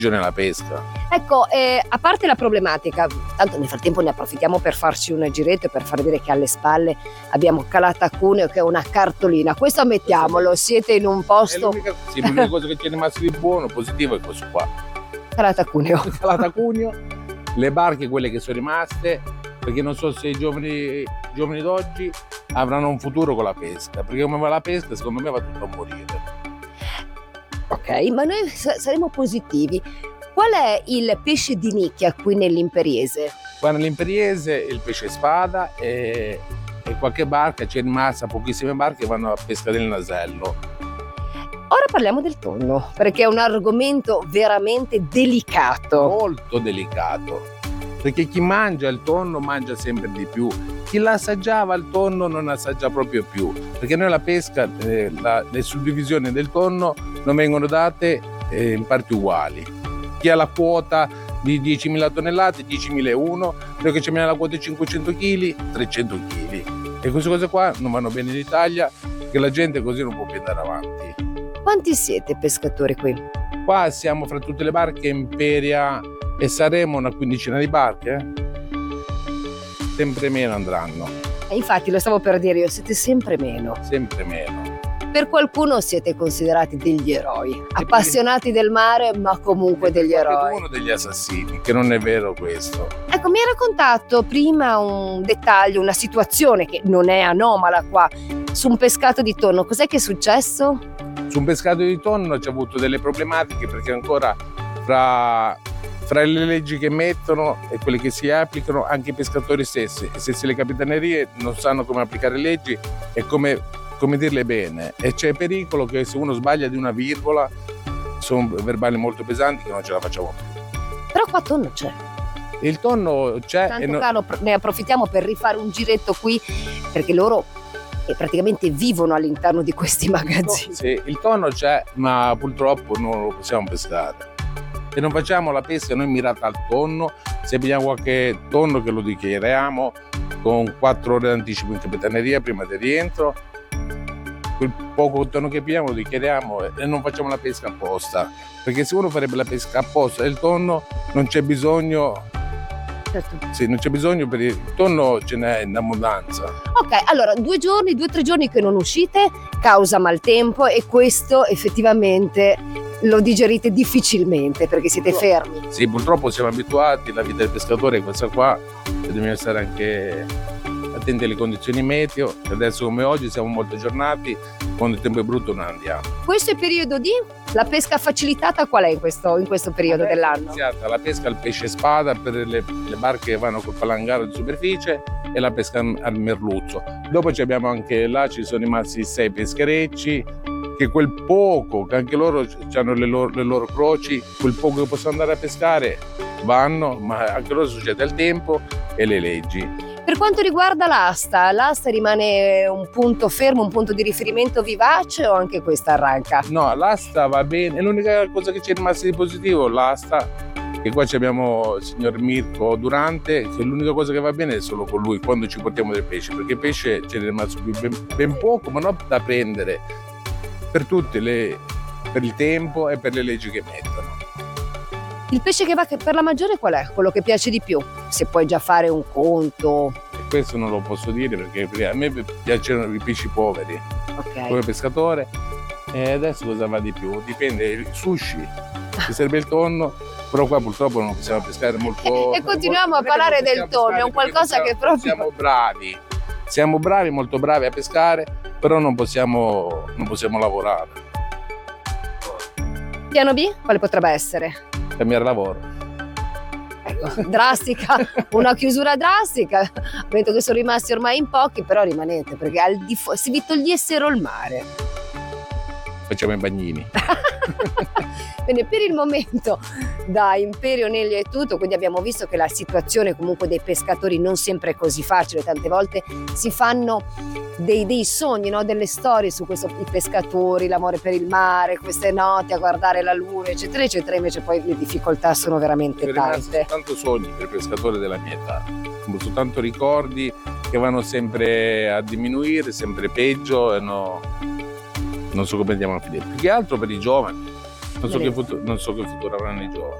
nella pesca. Ecco, a parte la problematica, tanto nel frattempo ne approfittiamo per farci un giretto e per far vedere che alle spalle abbiamo Calata Cuneo, che è una cartolina. Questo ammettiamolo, siete in un posto... L'unica cosa che c'è rimasto di buono, positivo, è questo qua. Calata Cuneo. Calata Cuneo, le barche quelle che sono rimaste, perché non so se i giovani d'oggi avranno un futuro con la pesca, perché come va la pesca secondo me va tutto a morire. Ok, ma noi saremo positivi. Qual è il pesce di nicchia qui nell'Imperiese? Qua nell'Imperiese il pesce spada e qualche barca, c'è rimasta pochissime barche che vanno a pesca del nasello. Ora parliamo del tonno, perché è un argomento veramente delicato. Molto delicato, perché chi mangia il tonno mangia sempre di più. Chi l'assaggiava il tonno non assaggia proprio più, perché noi la pesca, le suddivisioni del tonno non vengono date in parti uguali. Chi ha la quota di 10.000 tonnellate, 10.001, noi che abbiamo la quota di 500 kg, 300 kg. E queste cose qua non vanno bene in Italia, che la gente così non può più andare avanti. Quanti siete pescatori qui? Qua siamo fra tutte le barche Imperia e saremo una quindicina di barche. Sempre meno andranno. Infatti lo stavo per dire io, siete sempre meno. Sempre meno. Per qualcuno siete considerati degli eroi, appassionati del mare ma comunque degli eroi. Uno degli assassini, che non è vero questo. Ecco, mi hai raccontato prima un dettaglio, una situazione che non è anomala qua, su un pescato di tonno. Cos'è che è successo? Su un pescato di tonno c'è avuto delle problematiche, perché ancora fra le leggi che mettono e quelle che si applicano, anche i pescatori stessi e le capitanerie non sanno come applicare le leggi e come dirle bene, e c'è pericolo che se uno sbaglia di una virgola sono verbali molto pesanti che non ce la facciamo più. Però qua tonno c'è. Il tonno c'è. Tanto caro, ne approfittiamo per rifare un giretto qui, perché loro praticamente vivono all'interno di questi magazzini. Sì, il tonno c'è, ma purtroppo non lo possiamo pescare. E non facciamo la pesca noi mirata al tonno. Se abbiamo qualche tonno che lo dichiariamo con 4 ore d'anticipo in capitaneria prima del rientro. Quel poco tonno che pigliamo lo dichiariamo e non facciamo la pesca apposta, perché se uno farebbe la pesca apposta del tonno non c'è bisogno. Certo. Sì, non c'è bisogno, per il tonno ce n'è in abbondanza. Ok, allora 2 o 3 giorni che non uscite causa maltempo, e questo effettivamente lo digerite difficilmente perché siete fermi. Sì, purtroppo siamo abituati, la vita del pescatore è questa qua, e dobbiamo stare anche attenti alle condizioni meteo. Adesso come oggi siamo molto aggiornati, quando il tempo è brutto non andiamo. Questo è periodo di la pesca facilitata, qual è in questo periodo dell'anno? È iniziata la pesca al pesce spada per le barche che vanno col palangaro di superficie e la pesca al merluzzo. Dopo abbiamo anche là, ci sono rimasti 6 pescherecci, che quel poco, che anche loro hanno le loro croci, quel poco che possono andare a pescare vanno, ma anche loro succede il tempo e le leggi. Per quanto riguarda l'asta rimane un punto fermo, un punto di riferimento vivace, o anche questa arranca? No, l'asta va bene, è l'unica cosa che c'è rimasta di positivo, l'asta, che qua abbiamo il signor Mirko Durante, che l'unica cosa che va bene è solo con lui quando ci portiamo del pesce, perché pesce ce n'è rimasto ben poco, ma non da prendere, per il tempo e per le leggi che mettono. Il pesce che va per la maggiore qual è? Quello che piace di più? Se puoi già fare un conto. E questo non lo posso dire perché a me piacciono i pesci poveri, Ok. come pescatore. E adesso cosa va di più? Dipende, il sushi, ti serve il tonno, però qua purtroppo non possiamo pescare molto. E continuiamo a parlare del tonno, è un qualcosa che proprio... Siamo bravi, molto bravi a pescare, però non possiamo lavorare. Piano B? Quale potrebbe essere? Cambiare lavoro. Ecco, drastica, una chiusura drastica. Vedo che sono rimasti ormai in pochi, però rimanete, perché se vi togliessero il mare. Facciamo i bagnini. Quindi per il momento da Imperio Neglia è tutto, quindi abbiamo visto che la situazione comunque dei pescatori non sempre è così facile, tante volte si fanno dei sogni, no? Delle storie su questo, i pescatori, l'amore per il mare, queste notti a guardare la luna, eccetera, eccetera, invece poi le difficoltà sono veramente tante. Soltanto sogni per il pescatore della mia età, soltanto ricordi che vanno sempre a diminuire, sempre peggio, e non so come andiamo a finire. Più che altro per i giovani, Non so che futuro avranno i giovani.